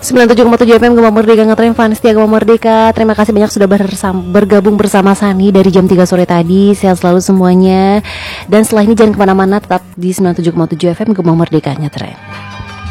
97,7 FM Gema Merdeka ngetren fans setia Gema Merdeka. Terima kasih banyak sudah bergabung bersama Sani dari jam 3 sore tadi. Sehat selalu semuanya. Dan setelah ini jangan kemana-mana, tetap di 97,7 FM Gema Merdeka ngetren.